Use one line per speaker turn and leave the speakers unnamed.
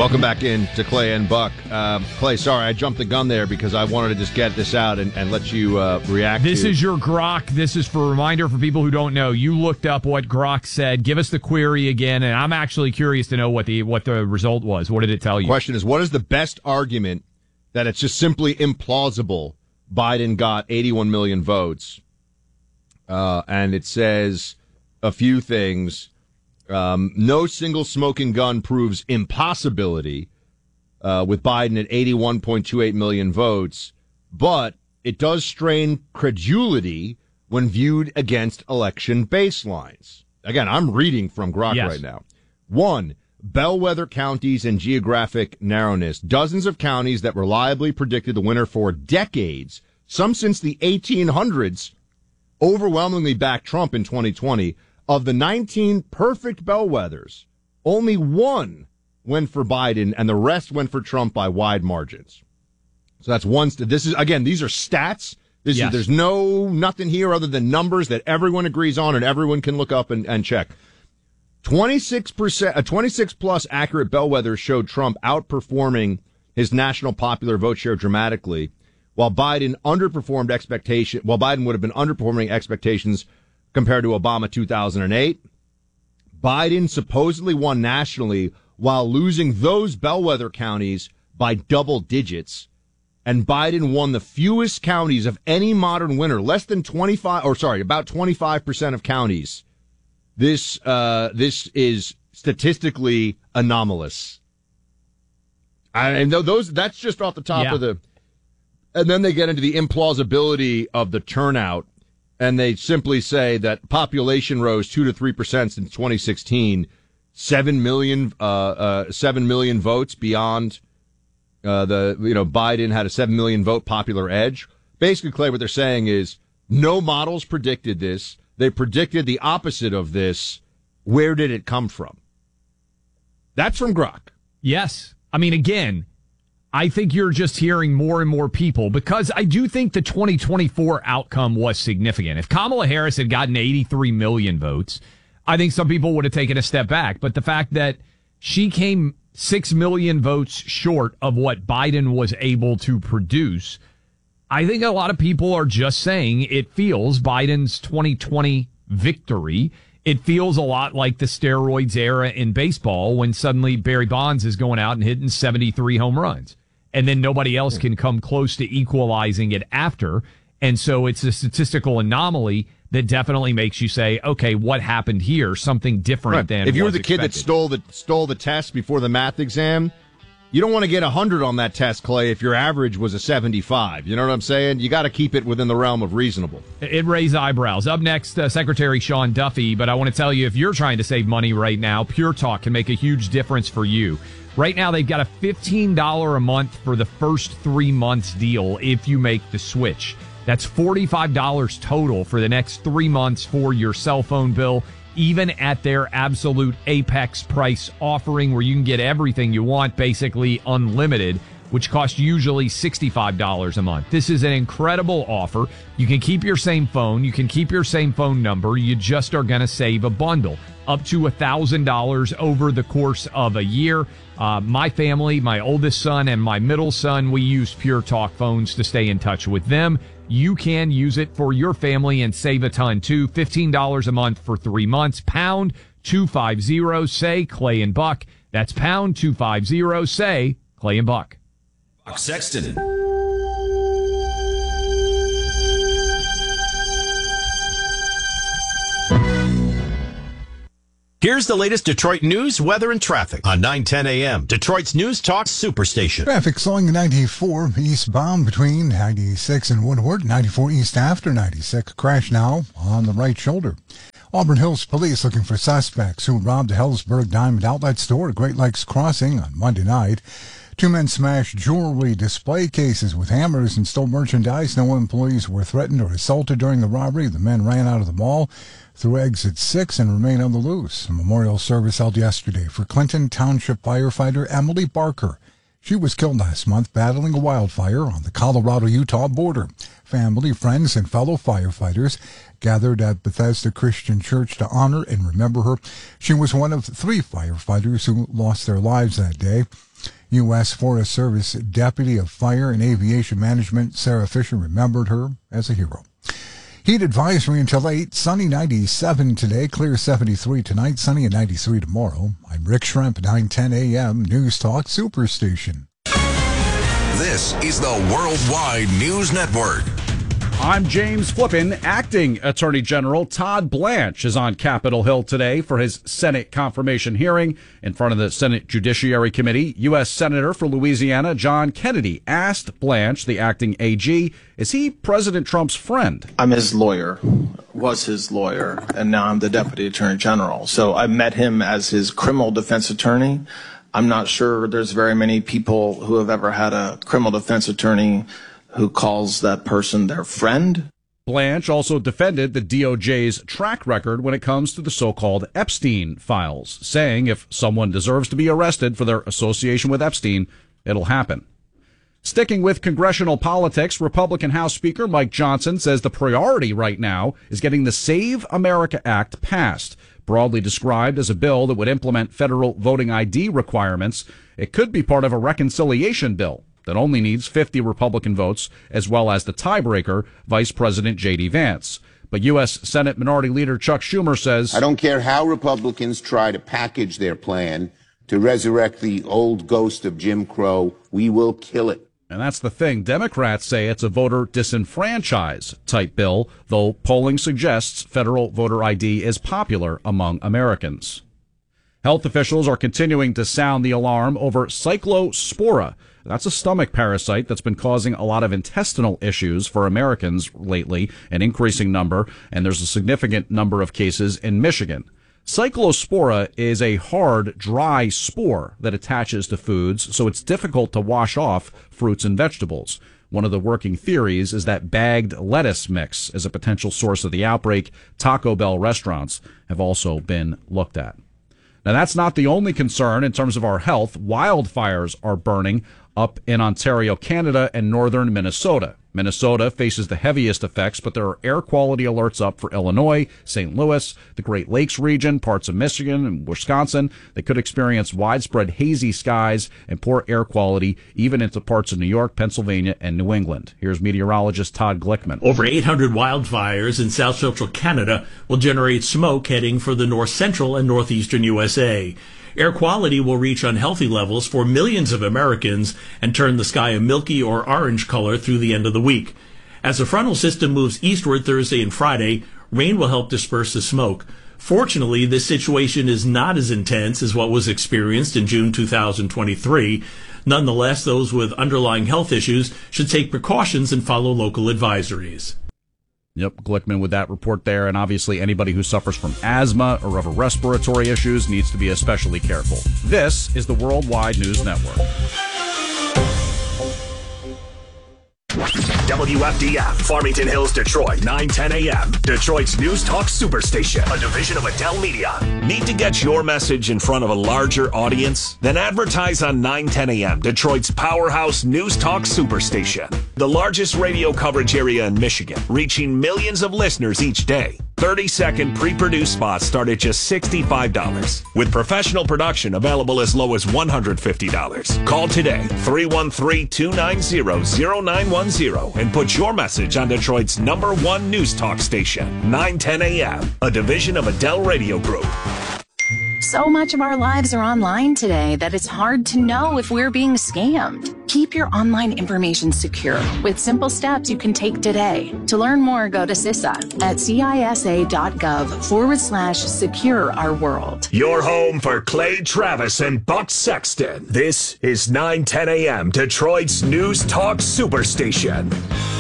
Welcome back in to Clay and Buck. Clay, sorry, I jumped the gun there because I wanted to just get this out and let you react.
This is your Grok. This is for a reminder for people who don't know. You looked up what Grok said. Give us the query again, and I'm actually curious to know what the result was. What did it tell you?
The question is, what is the best argument that it's just simply implausible Biden got 81 million votes? And it says a few things. No single smoking gun proves impossibility with Biden at 81.28 million votes, but it does strain credulity when viewed against election baselines. Again, I'm reading from Grok right now. 1, bellwether counties and geographic narrowness. Dozens of counties that reliably predicted the winner for decades, some since the 1800s, overwhelmingly backed Trump in 2020. Of the 19 perfect bellwethers, only 1 went for Biden, and the rest went for Trump by wide margins. So that's one. This is, again, these are stats. There's nothing here other than numbers that everyone agrees on and everyone can look up and check. 26 plus accurate bellwethers showed Trump outperforming his national popular vote share dramatically, while Biden would have been underperforming expectations compared to Obama 2008. Biden supposedly won nationally while losing those bellwether counties by double digits. And Biden won the fewest counties of any modern winner, about 25% of counties. This is statistically anomalous. And that's just off the top of the, and then they get into the implausibility of the turnout. And they simply say that population rose 2 to 3% since 2016, 7 million votes beyond Biden had a 7 million vote popular edge. Basically, Clay, what they're saying is no models predicted this. They predicted the opposite of this. Where did it come from? That's from Grok.
Yes. I mean, again, I think you're just hearing more and more people, because I do think the 2024 outcome was significant. If Kamala Harris had gotten 83 million votes, I think some people would have taken a step back. But the fact that she came 6 million votes short of what Biden was able to produce, I think a lot of people are just saying it feels Biden's 2020 victory. It feels a lot like the steroids era in baseball when suddenly Barry Bonds is going out and hitting 73 home runs. And then nobody else can come close to equalizing it after. And so it's a statistical anomaly that definitely makes you say, okay, what happened here? Something different than
if you were the
expected.
kid that stole the test before the math exam, you don't want to get 100 on that test, Clay, if your average was a 75. You know what I'm saying? You got to keep it within the realm of reasonable.
It raised eyebrows. Up next, Secretary Sean Duffy. But I want to tell you, if you're trying to save money right now, Pure Talk can make a huge difference for you. Right now, they've got a $15 a month for the first 3 months deal if you make the switch. That's $45 total for the next 3 months for your cell phone bill, even at their absolute apex price offering where you can get everything you want, basically unlimited, which costs usually $65 a month. This is an incredible offer. You can keep your same phone. You can keep your same phone number. You just are going to save a bundle up to $1,000 over the course of a year. My family, my oldest son and my middle son, we use Pure Talk phones to stay in touch with them. You can use it for your family and save a ton too. $15 a month for 3 months. Pound 250, say Clay and Buck. That's pound 250, say Clay and Buck.
Buck Sexton. Here's the latest Detroit news, weather, and traffic on 9:10 a.m. Detroit's News Talk Superstation.
Traffic slowing 94 eastbound between 96 and Woodward. 94 east after 96. Crash now on the right shoulder. Auburn Hills Police looking for suspects who robbed a Hellsburg Diamond Outlet store at Great Lakes Crossing on Monday night. 2 men smashed jewelry display cases with hammers and stole merchandise. No employees were threatened or assaulted during the robbery. The men ran out of the mall through exit 6 and remain on the loose. A memorial service held yesterday for Clinton Township firefighter Emily Barker. She was killed last month battling a wildfire on the Colorado-Utah border. Family, friends, and fellow firefighters gathered at Bethesda Christian Church to honor and remember her. She was one of 3 firefighters who lost their lives that day. U.S. Forest Service Deputy of Fire and Aviation Management Sarah Fisher remembered her as a hero. Heat advisory until 8, sunny 97 today, clear 73 tonight, sunny and 93 tomorrow. I'm Rick Schremp, 910 a.m. News Talk Superstation.
This is the Worldwide News Network.
I'm James Flippin. Acting Attorney General Todd Blanche is on Capitol Hill today for his Senate confirmation hearing in front of the Senate Judiciary Committee. U.S. Senator for Louisiana John Kennedy asked Blanche, the acting AG, is he President Trump's friend?
I'm his lawyer, was his lawyer, and now I'm the Deputy Attorney General. So I met him as his criminal defense attorney. I'm not sure there's very many people who have ever had a criminal defense attorney who calls that person their friend.
Blanche also defended the DOJ's track record when it comes to the so-called Epstein files, saying if someone deserves to be arrested for their association with Epstein, it'll happen. Sticking with congressional politics, Republican House Speaker Mike Johnson says the priority right now is getting the Save America Act passed. Broadly described as a bill that would implement federal voting ID requirements, it could be part of a reconciliation bill that only needs 50 Republican votes, as well as the tiebreaker, Vice President J.D. Vance. But U.S. Senate Minority Leader Chuck Schumer says,
I don't care how Republicans try to package their plan to resurrect the old ghost of Jim Crow, we will kill it.
And that's the thing. Democrats say it's a voter disenfranchise type bill, though polling suggests federal voter ID is popular among Americans. Health officials are continuing to sound the alarm over Cyclospora. That's a stomach parasite that's been causing a lot of intestinal issues for Americans lately, an increasing number, and there's a significant number of cases in Michigan. Cyclospora is a hard, dry spore that attaches to foods, so it's difficult to wash off fruits and vegetables. One of the working theories is that bagged lettuce mix is a potential source of the outbreak. Taco Bell restaurants have also been looked at. Now, that's not the only concern in terms of our health. Wildfires are burning up in Ontario, Canada, and northern Minnesota. Minnesota faces the heaviest effects, but there are air quality alerts up for Illinois, St. Louis, the Great Lakes region, parts of Michigan and Wisconsin. They could experience widespread hazy skies and poor air quality, even into parts of New York, Pennsylvania, and New England. Here's meteorologist Todd Glickman.
Over 800 wildfires in south central Canada will generate smoke heading for the north central and northeastern USA. Air quality will reach unhealthy levels for millions of Americans and turn the sky a milky or orange color through the end of the week. As the frontal system moves eastward Thursday and Friday, rain will help disperse the smoke. Fortunately, this situation is not as intense as what was experienced in June 2023. Nonetheless, those with underlying health issues should take precautions and follow local advisories.
Yep, Glickman with that report there, and obviously anybody who suffers from asthma or other respiratory issues needs to be especially careful. This is the Worldwide News Network.
WFDF, Farmington Hills, Detroit, 910 a.m. Detroit's News Talk Superstation, a division of Adele Media. Need to get your message in front of a larger audience? Then advertise on 910 a.m. Detroit's powerhouse News Talk Superstation, the largest radio coverage area in Michigan, reaching millions of listeners each day. 30-second pre-produced spots start at just $65, with professional production available as low as $150. Call today, 313-290-0910, and put your message on Detroit's #1 news talk station, 910 a.m., a division of Adele Radio Group.
So much of our lives are online today that it's hard to know if we're being scammed. Keep your online information secure with simple steps you can take today. To learn more, go to CISA at CISA.gov/secure our world.
Your home for Clay Travis and Buck Sexton. This is 910 a.m. Detroit's News Talk Superstation.